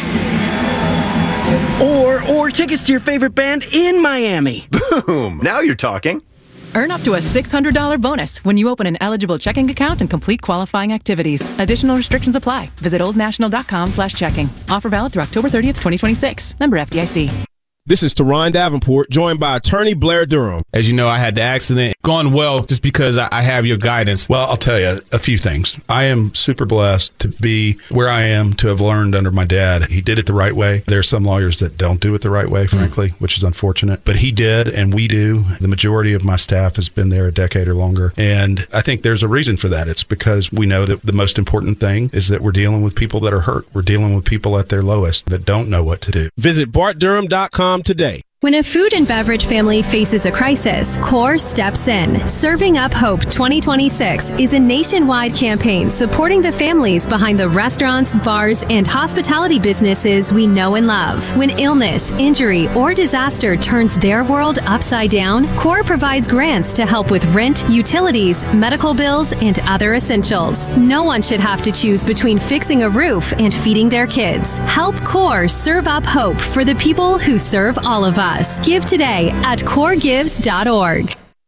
Or, or tickets to your favorite band in Miami. Boom! Now you're talking. Earn up to a six hundred dollars bonus when you open an eligible checking account and complete qualifying activities. Additional restrictions apply. Visit oldnational.com slash checking. Offer valid through October thirtieth, twenty twenty-six. Member F D I C. This is Teron Davenport, joined by attorney Blair Durham. As you know, I had the accident. Gone well just because I have your guidance. Well, I'll tell you a few things. I am super blessed to be where I am, to have learned under my dad. He did it the right way. There are some lawyers that don't do it the right way, frankly, mm. which is unfortunate. But he did, and we do. The majority of my staff has been there a decade or longer. And I think there's a reason for that. It's because we know that the most important thing is that we're dealing with people that are hurt. We're dealing with people at their lowest that don't know what to do. Visit bart durham dot com today. When a food and beverage family faces a crisis, CORE steps in. Serving Up Hope twenty twenty-six is a nationwide campaign supporting the families behind the restaurants, bars, and hospitality businesses we know and love. When illness, injury, or disaster turns their world upside down, CORE provides grants to help with rent, utilities, medical bills, and other essentials. No one should have to choose between fixing a roof and feeding their kids. Help CORE serve up hope for the people who serve all of us. Give today at core gives dot org.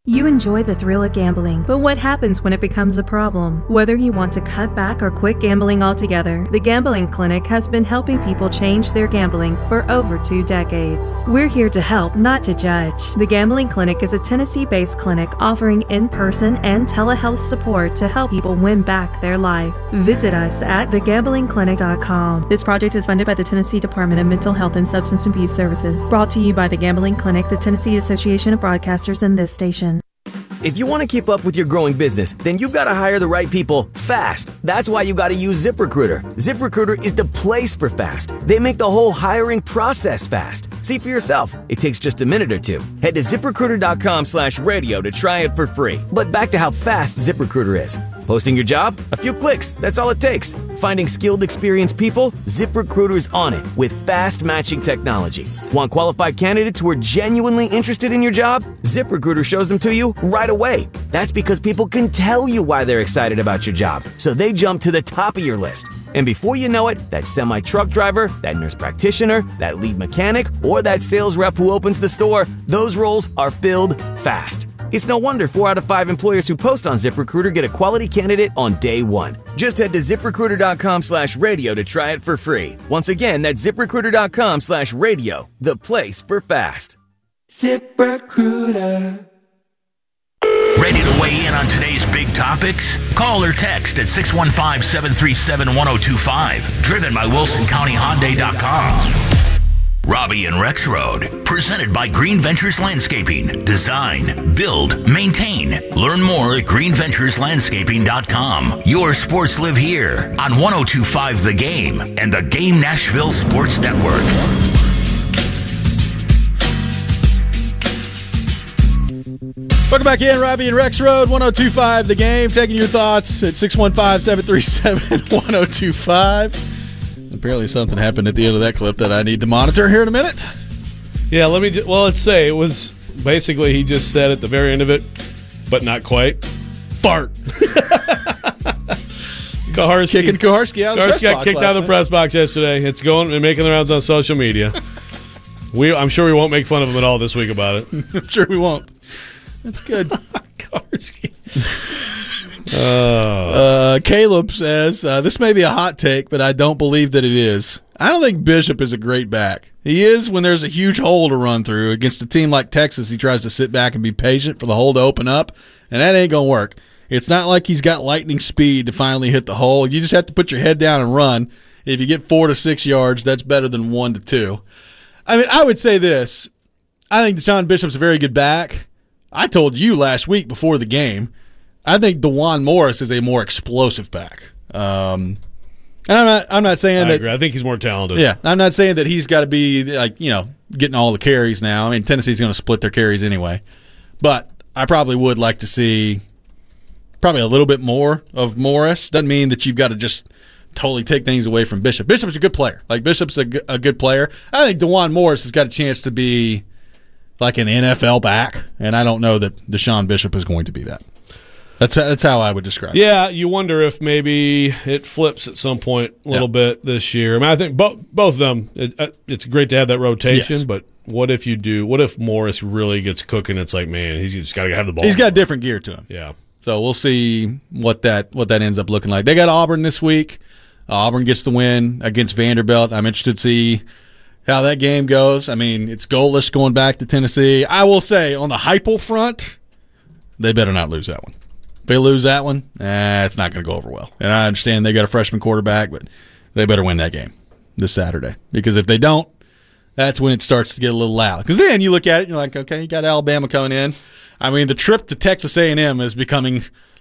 You enjoy the thrill of gambling, but what happens when it becomes a problem? Whether you want to cut back or quit gambling altogether, the Gambling Clinic has been helping people change their gambling for over two decades. We're here to help, not to judge. The Gambling Clinic is a Tennessee-based clinic offering in-person and telehealth support to help people win back their life. Visit us at the gambling clinic dot com. This project is funded by the Tennessee Department of Mental Health and Substance Abuse Services. Brought to you by the Gambling Clinic, the Tennessee Association of Broadcasters, and this station. If you want to keep up with your growing business, then you've got to hire the right people fast. That's why you got to use ZipRecruiter. ZipRecruiter is the place for fast. They make the whole hiring process fast. See for yourself. It takes just a minute or two. Head to ZipRecruiter.com slash radio to try it for free. But back to how fast ZipRecruiter is. Posting your job? A few clicks. That's all it takes. Finding skilled, experienced people? ZipRecruiter's on it with fast matching technology. Want qualified candidates who are genuinely interested in your job? ZipRecruiter shows them to you right away. That's because people can tell you why they're excited about your job, so they jump to the top of your list. And before you know it, that semi-truck driver, that nurse practitioner, that lead mechanic, or that sales rep who opens the store, those roles are filled fast. It's no wonder four out of five employers who post on ZipRecruiter get a quality candidate on day one. Just head to ZipRecruiter.com slash radio to try it for free. Once again, that's ZipRecruiter.com slash radio, the place for fast. ZipRecruiter. Ready to weigh in on today's big topics? Call or text at six one five, seven three seven, one oh two five. Driven by Wilson County Hyundai dot com. Robbie and Rex Road, presented by Green Ventures Landscaping. Design, build, maintain. Learn more at green ventures landscaping dot com. Your sports live here on one oh two point five The Game and the Game Nashville Sports Network. Welcome back in, Robbie and Rex Road, one oh two point five The Game. Taking your thoughts at six one five, seven three seven, one oh two five. Apparently something happened at the end of that clip that I need to monitor here in a minute. Yeah, let me. Just, well, let's say it was basically he just said at the very end of it, but not quite. Fart. Kaharski, Kicking Kaharski out of the Kaharski press got box kicked last out of the night. press box yesterday. It's going and making the rounds on social media. we, I'm sure we won't make fun of him at all this week about it. I'm sure we won't. That's good. Kaharski. Uh, Caleb says, uh, this may be a hot take, but I don't believe that it is. I don't think Bishop is a great back. He is when there's a huge hole to run through. Against a team like Texas, he tries to sit back and be patient for the hole to open up, and that ain't going to work. It's not like he's got lightning speed to finally hit the hole. You just have to put your head down and run. If you get four to six yards, that's better than one to two. I mean, I would say this. I think Deshaun Bishop's a very good back. I told you last week before the game, I think DeJuan Morris is a more explosive back. Um, and I'm not. I'm not saying I that. agree. I think he's more talented. Yeah, I'm not saying that he's got to be like you know getting all the carries now. I mean, Tennessee's going to split their carries anyway. But I probably would like to see probably a little bit more of Morris. Doesn't mean that you've got to just totally take things away from Bishop. Bishop's a good player. Like Bishop's a, g- a good player. I think DeJuan Morris has got a chance to be like an N F L back, and I don't know that Deshaun Bishop is going to be that. That's that's how I would describe it. Yeah, you wonder if maybe it flips at some point a little yeah. bit this year. I mean, I think both both of them. It, it's great to have that rotation, yes. but what if you do? What if Morris really gets cooking? It's like, man, he's just got to have the ball. He's got different gear to him. Yeah. So we'll see what that what that ends up looking like. They got Auburn this week. Uh, Auburn gets the win against Vanderbilt. I'm interested to see how that game goes. I mean, it's goalless going back to Tennessee. I will say on the Heupel front, they better not lose that one. If they lose that one, eh, it's not going to go over well. And I understand they got a freshman quarterback, but they better win that game this Saturday. Because if they don't, that's when it starts to get a little loud. Because then you look at it and you're like, okay, you got Alabama coming in. I mean, the trip to Texas A and M is becoming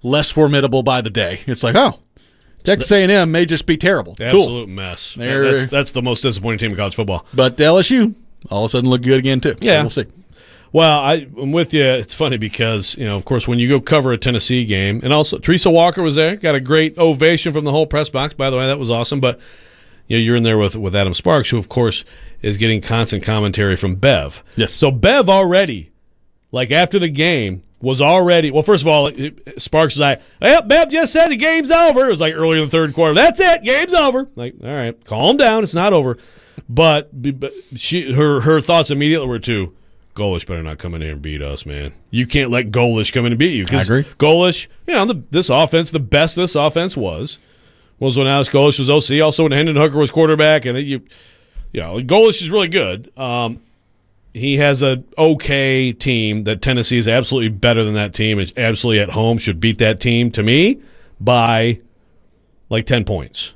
less formidable by the day. It's like, oh, Texas A and M may just be terrible. Absolute cool. mess. They're, that's, that's the most disappointing team in college football. But L S U all of a sudden look good again, too. Yeah. So we'll see. Well, I, I'm with you. It's funny because, you know, of course, when you go cover a Tennessee game, and also Teresa Walker was there, got a great ovation from the whole press box. By the way, that was awesome. But you know, you're in there with with Adam Sparks, who, of course, is getting constant commentary from Bev. Yes. So Bev already, like after the game, was already, well, first of all, it, Sparks was like, well, Bev just said the game's over. It was like early in the third quarter. That's it. Game's over. Like, all right, calm down. It's not over. But, but she her her thoughts immediately were to, Golish better not come in here and beat us, man. You can't let Golish come in and beat you. I agree. Golish, you know, the, this offense, the best this offense was, was when Alex Golish was O C. Also when Hendon Hooker was quarterback. And you, you know, Golish is really good. Um, he has an okay team that Tennessee is absolutely better than that team. It's absolutely at home, should beat that team, to me, by like ten points.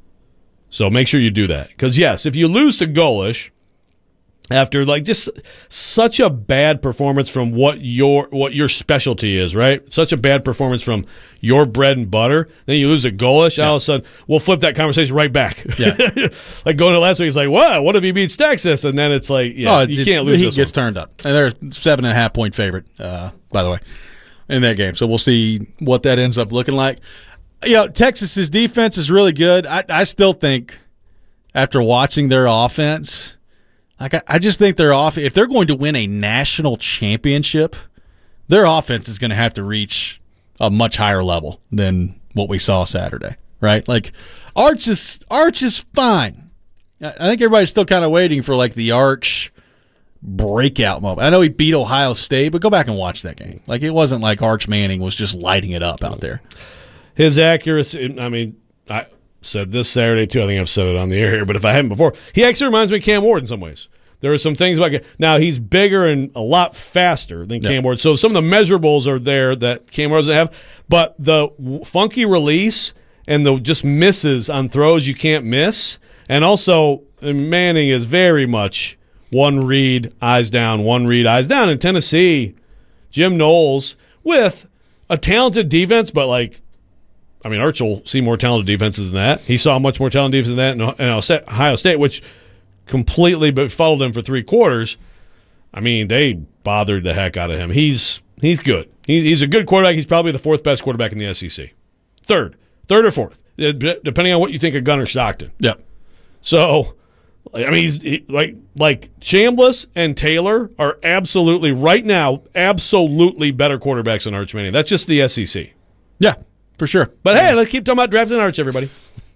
So make sure you do that. Because, yes, if you lose to Golish, after like just such a bad performance from what your what your specialty is, right? Such a bad performance from your bread and butter. Then you lose a Golish. Yeah. All of a sudden, we'll flip that conversation right back. Yeah. Like going to last week, it's like, wow, what if he beats Texas? And then it's like, yeah, oh, it's, you can't lose. He this gets one. turned up, and they're a seven and a half point favorite, uh, by the way, in that game. So we'll see what that ends up looking like. You know, Texas's defense is really good. I, I still think after watching their offense. Like I, I just think they're off. If they're going to win a national championship, their offense is going to have to reach a much higher level than what we saw Saturday, right? Like Arch is Arch is fine. I think everybody's still kind of waiting for like the Arch breakout moment. I know he beat Ohio State, but go back and watch that game. Like it wasn't like Arch Manning was just lighting it up out there. His accuracy. I mean, I. said this Saturday, too. I think I've said it on the air here, but if I haven't before, he actually reminds me of Cam Ward in some ways. There are some things about now he's bigger and a lot faster than Cam yeah. Ward, so some of the measurables are there that Cam Ward doesn't have, but the funky release and the just misses on throws you can't miss, and also Manning is very much one read, eyes down, one read, eyes down. In Tennessee, Jim Knowles with a talented defense, but like I mean, Arch will see more talented defenses than that. He saw much more talented defense than that in Ohio State, which completely but followed him for three quarters. I mean, they bothered the heck out of him. He's he's good. He, he's a good quarterback. He's probably the fourth best quarterback in the S E C. Third. Third or fourth, depending on what you think of Gunnar Stockton. Yep. So, I mean, he's he, like like Chambliss and Taylor are absolutely, right now, absolutely better quarterbacks than Arch Manning. That's just the S E C. Yeah. For sure. But, hey, let's keep talking about drafting Arch, everybody.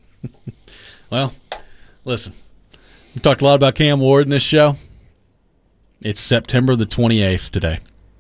Well, listen. We talked a lot about Cam Ward in this show. It's September the twenty-eighth today.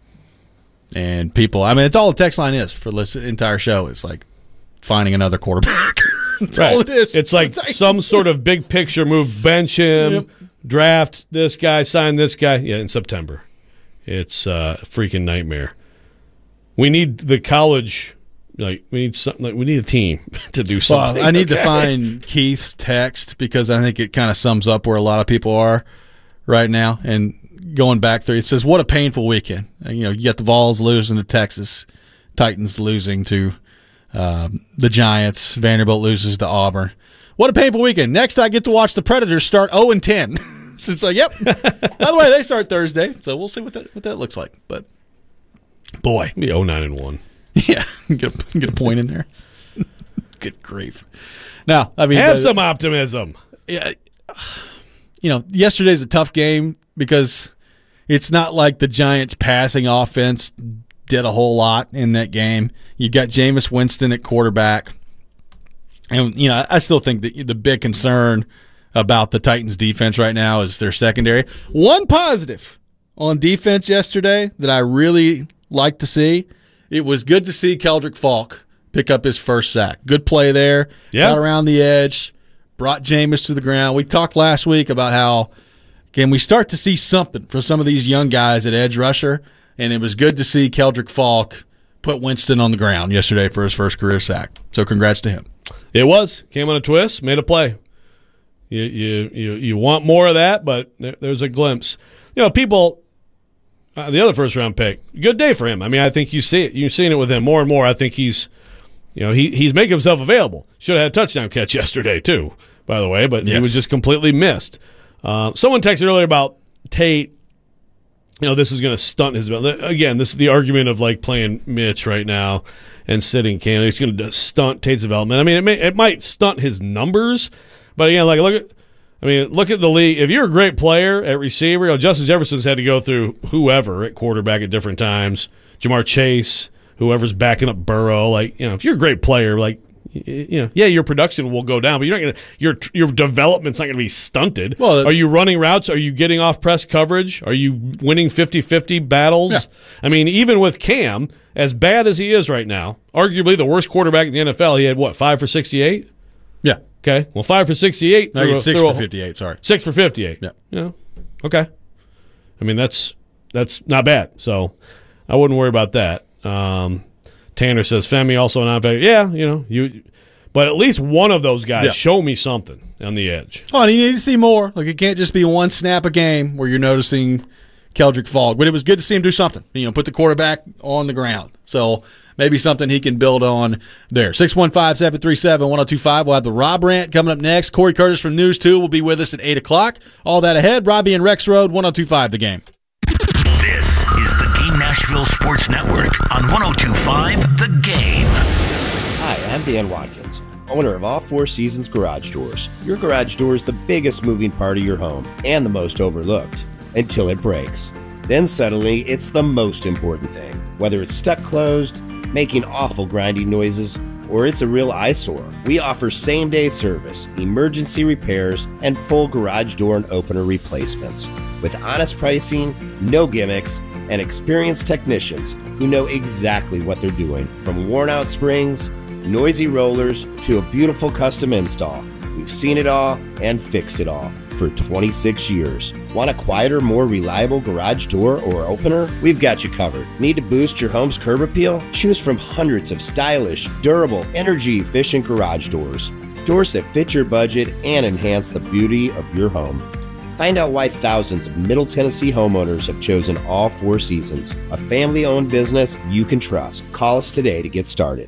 And people, I mean, it's all the text line is for this entire show. It's like finding another quarterback. That's right. all it is. It's like some sort of big picture move. Bench him, yep. Draft this guy, sign this guy. Yeah, in September. It's uh, a freaking nightmare. We need the college... Like we need something. Like we need a team to do something. Well, I need okay. to find Keith's text because I think it kind of sums up where a lot of people are right now. And going back through, it says, "What a painful weekend." And, you know, you got the Vols losing to Texas, Titans losing to um, the Giants, Vanderbilt loses to Auburn. What a painful weekend. Next, I get to watch the Predators start zero and ten. So it's like, yep. By the way, they start Thursday, so we'll see what that what that looks like. But boy, be oh nine and one. Yeah, get a, get a point in there. Good grief. Now, I mean, have the, some optimism. Yeah, you know, yesterday's a tough game because it's not like the Giants' passing offense did a whole lot in that game. You got Jameis Winston at quarterback, and you know, I still think that the big concern about the Titans' defense right now is their secondary. One positive on defense yesterday that I really like to see. It was good to see Keldrick Falk pick up his first sack. Good play there. Yeah. Got around the edge, brought Jameis to the ground. We talked last week about how can we start to see something from some of these young guys at edge rusher, and it was good to see Keldrick Falk put Winston on the ground yesterday for his first career sack. So congrats to him. It was. Came on a twist, made a play. You you you, you want more of that, but there, there's a glimpse. You know, people... Uh, the other first-round pick, good day for him. I mean, I think you see it. You're seeing it with him more and more. I think he's, you know, he he's making himself available. Should have had a touchdown catch yesterday too, by the way, but yes. He was just completely missed. Uh, someone texted earlier about Tate. You know, this is going to stunt his again. This is the argument of like playing Mitch right now and sitting Cam. It's going to stunt Tate's development. I mean, it may it might stunt his numbers, but again, like look at. I mean, look at the league. If you're a great player at receiver, you know, Justin Jefferson's had to go through whoever at quarterback at different times. Jamar Chase, whoever's backing up Burrow. Like, you know, if you're a great player, like you know, yeah, your production will go down, but you're not going to your your development's not going to be stunted. Well, are you running routes? Are you getting off press coverage? Are you winning fifty-fifty battles? Yeah. I mean, even with Cam, as bad as he is right now, arguably the worst quarterback in the N F L, he had what, five for sixty-eight? Yeah. Okay. Well, five for sixty-eight. No, through a, six through for a, fifty-eight. Sorry, six for fifty-eight. Yeah. Yeah. Okay. I mean, that's that's not bad. So I wouldn't worry about that. Um, Tanner says Femi also not bad. Yeah, you know you, but at least one of those guys Yeah. show me something on the edge. Oh, and you need to see more. Like, it can't just be one snap a game where you're noticing Keldrick Fogg. But it was good to see him do something. You know, put the quarterback on the ground. So maybe something he can build on there. six one five, seven three seven, one oh two five. We'll have the Rob Rant coming up next. Corey Curtis from News two will be with us at eight o'clock. All that ahead. Robbie and Rex Road, one oh two five The Game. This is the Game Nashville Sports Network on one oh two point five The Game. Hi, I'm Dan Watkins, owner of All Four Seasons Garage Doors. Your garage door is the biggest moving part of your home and the most overlooked until it breaks. Then suddenly, it's the most important thing. Whether it's stuck closed, making awful grinding noises, or it's a real eyesore, we offer same-day service, emergency repairs, and full garage door and opener replacements. With honest pricing, no gimmicks, and experienced technicians who know exactly what they're doing. From worn-out springs, noisy rollers, to a beautiful custom install, we've seen it all and fixed it all for twenty-six years. Want a quieter, more reliable garage door or opener? We've got you covered. Need to boost your home's curb appeal? Choose from hundreds of stylish, durable, energy-efficient garage doors. Doors that fit your budget and enhance the beauty of your home. Find out why thousands of Middle Tennessee homeowners have chosen All Four Seasons, a family-owned business you can trust. Call us today to get started.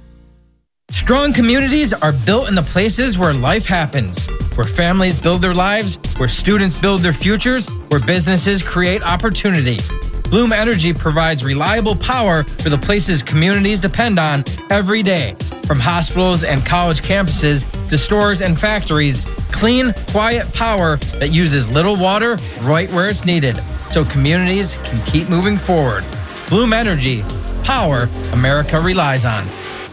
Strong communities are built in the places where life happens, where families build their lives, where students build their futures, where businesses create opportunity. Bloom Energy provides reliable power for the places communities depend on every day. From hospitals and college campuses to stores and factories, clean, quiet power that uses little water right where it's needed, so communities can keep moving forward. Bloom Energy, power America relies on.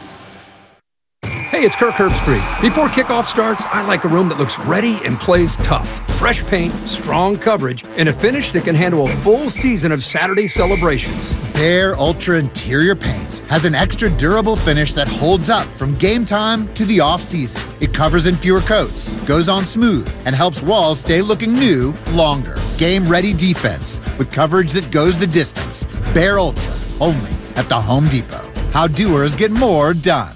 Hey, it's Kirk Herbstreit. Before kickoff starts, I like a room that looks ready and plays tough. Fresh paint, strong coverage, and a finish that can handle a full season of Saturday celebrations. Behr Ultra Interior Paint has an extra durable finish that holds up from game time to the off-season. It covers in fewer coats, goes on smooth, and helps walls stay looking new longer. Game-ready defense with coverage that goes the distance. Behr Ultra, only at the Home Depot. How doers get more done.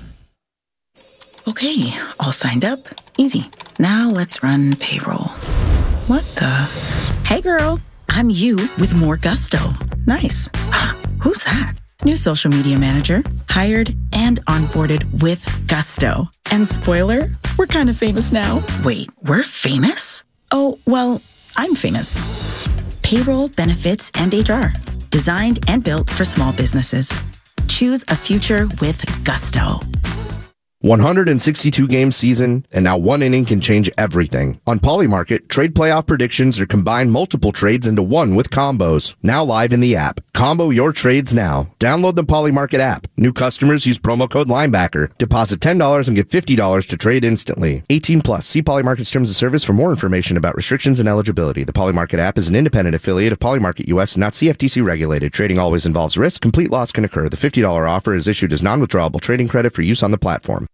Okay, all signed up. Easy. Now let's run payroll. What the? Hey girl, I'm you with more gusto. Nice. Who's that? New social media manager, hired and onboarded with gusto. And spoiler, we're kind of famous now. Wait, we're famous? Oh, well, I'm famous. Payroll, benefits, and H R. Designed and built for small businesses. Choose a future with gusto. one hundred sixty-two game season, and now one inning can change everything. On Polymarket, trade playoff predictions are combine multiple trades into one with combos. Now live in the app. Combo your trades now. Download the Polymarket app. New customers use promo code Linebacker. Deposit ten dollars and get fifty dollars to trade instantly. eighteen plus. See Polymarket's terms of service for more information about restrictions and eligibility. The Polymarket app is an independent affiliate of Polymarket U S and not C F T C regulated. Trading always involves risk. Complete loss can occur. The fifty dollars offer is issued as non-withdrawable trading credit for use on the platform.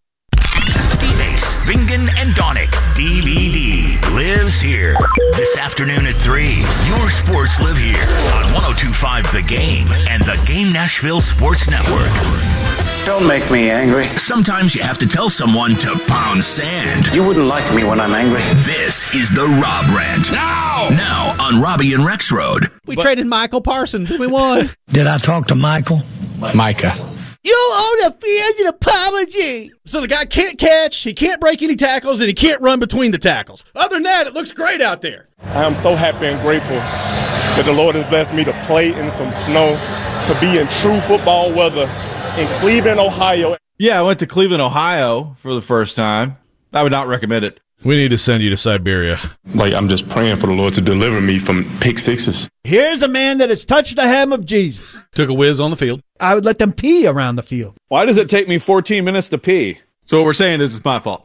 Bingen and Donick, D V D, lives here. This afternoon at three, your sports live here on one oh two point five The Game and the Game Nashville Sports Network. Don't make me angry. Sometimes you have to tell someone to pound sand. You wouldn't like me when I'm angry. This is the Rob Rant. Now! Now on Robbie and Rex Road. We but, traded Michael Parsons and we won. Did I talk to Michael? Micah. You owe the fans an apology. So the guy can't catch, he can't break any tackles, and he can't run between the tackles. Other than that, it looks great out there. I am so happy and grateful that the Lord has blessed me to play in some snow, to be in true football weather in Cleveland, Ohio. Yeah, I went to Cleveland, Ohio for the first time. I would not recommend it. We need to send you to Siberia. Like, I'm just praying for the Lord to deliver me from pick sixes. Here's a man that has touched the hem of Jesus. Took a whiz on the field. I would let them pee around the field. Why does it take me fourteen minutes to pee? So what we're saying is it's my fault.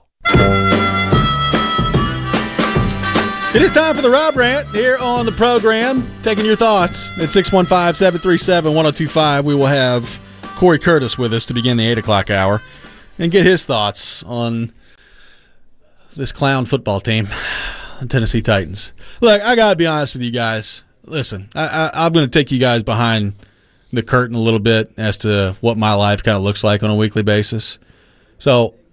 It is time for the Rob Rant here on the program. Taking your thoughts at six one five, seven three seven, one oh two five. We will have Corey Curtis with us to begin the eight o'clock hour and get his thoughts on this clown football team, the Tennessee Titans. Look, I got to be honest with you guys. Listen, I, I, I'm going to take you guys behind the curtain a little bit as to what my life kind of looks like on a weekly basis. So